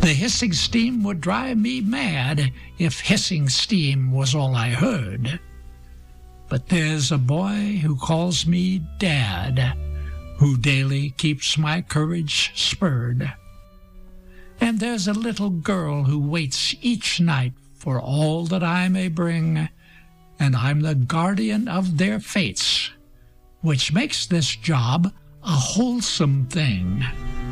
The hissing steam would drive me mad if hissing steam was all I heard. But there's a boy who calls me Dad, who daily keeps my courage spurred. And there's a little girl who waits each night for all that I may bring, and I'm the guardian of their fates, which makes this job a wholesome thing.